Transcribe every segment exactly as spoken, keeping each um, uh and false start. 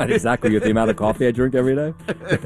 Not exactly the amount of coffee I drink every day.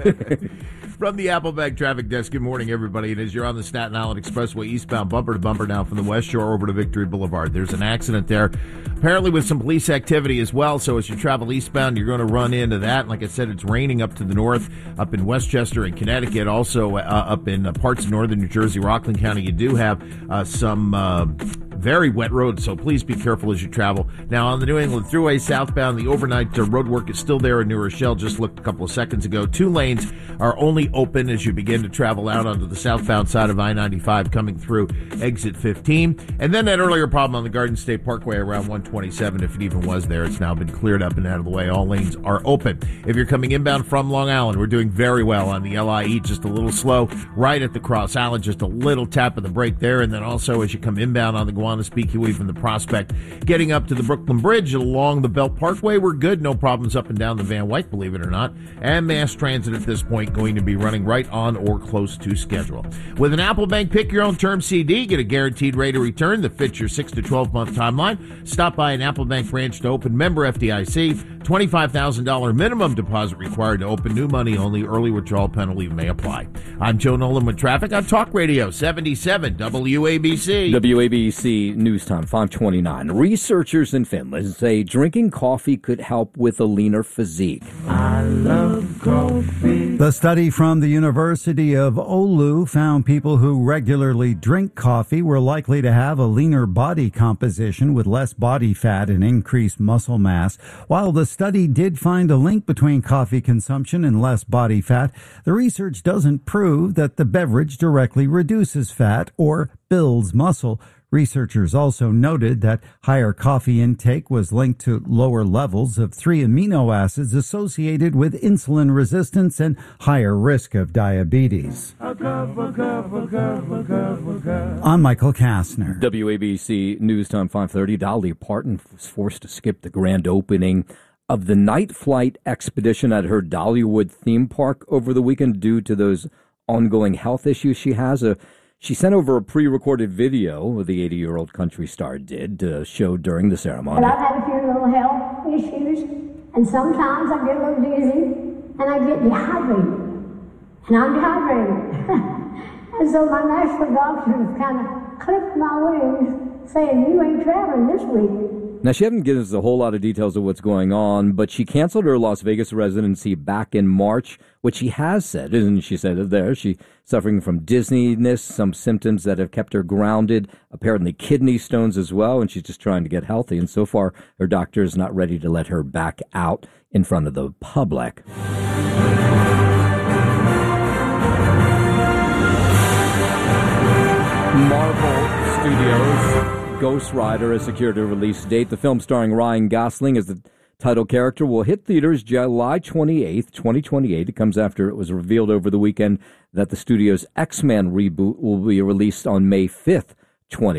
From the Applebank Traffic Desk, good morning, everybody. And as you're on the Staten Island Expressway eastbound, bumper to bumper now from the West Shore over to Victory Boulevard, there's an accident there, apparently with some police activity as well. So as you travel eastbound, you're going to run into that. Like I said, it's raining up to the north, up in Westchester and Connecticut, also uh, up in uh, parts of northern New Jersey, Rockland County. You do have uh, some uh, very wet roads, so please be careful as you travel. Now, on the New England Thruway southbound, the overnight uh, road work is still there in New Rochelle. Just looked a couple of seconds ago. Two lanes are only open as you begin to travel out onto the southbound side of I ninety-five coming through exit fifteen. And then that earlier problem on the Garden State Parkway around one twenty-seven, if it even was there, it's now been cleared up and out of the way. All lanes are open. If you're coming inbound from Long Island, we're doing very well on the L I E, just a little slow right at the Cross Island, just a little tap of the brake there. And then also as you come inbound on the Gowanus-Beakey from the Prospect, getting up to the Brooklyn Bridge along the Belt Parkway, we're good. No problems up and down the Van Wyck, believe it or not. And mass transit at this point going to be running right on or close to schedule. With an Applebank Pick Your Own Term C D, get a guaranteed rate of return that fits your six to twelve month timeline. Stop by an Applebank branch to open. Member F D I C. twenty-five thousand dollars minimum deposit required to open. New money only. Early withdrawal penalty may apply. I'm Joe Nolan with traffic on Talk Radio seventy-seven W A B C. W A B C News Time five twenty-nine. Researchers in Finland say drinking coffee could help with a leaner physique. I love coffee. The study from the University of Oulu found people who regularly drink coffee were likely to have a leaner body composition with less body fat and increased muscle mass. While the study did find a link between coffee consumption and less body fat, the research doesn't prove that the beverage directly reduces fat or builds muscle. Researchers also noted that higher coffee intake was linked to lower levels of three amino acids associated with insulin resistance and higher risk of diabetes. I'm Michael Kastner. W A B C News Time five thirty. Dolly Parton was forced to skip the grand opening of the Night Flight expedition at her Dollywood theme park over the weekend due to those ongoing health issues she has. A She sent over a pre-recorded video the eighty-year-old country star did to show during the ceremony. But I've had a few little health issues, and sometimes I get a little dizzy, and I get dehydrated, and I'm dehydrated. And so my national doctor has kind of clipped my wings, saying, you ain't traveling this week. Now, she hasn't given us a whole lot of details of what's going on, but she canceled her Las Vegas residency back in March, which she has said, and she said it there, she's suffering from dizziness, some symptoms that have kept her grounded, apparently kidney stones as well, and she's just trying to get healthy. And so far, her doctor is not ready to let her back out in front of the public. Marvel Studios Ghost Rider has secured a release date. The film starring Ryan Gosling as the title character will hit theaters July twenty-eighth, twenty twenty-eight. It comes after it was revealed over the weekend that the studio's X-Men reboot will be released on May fifth, twenty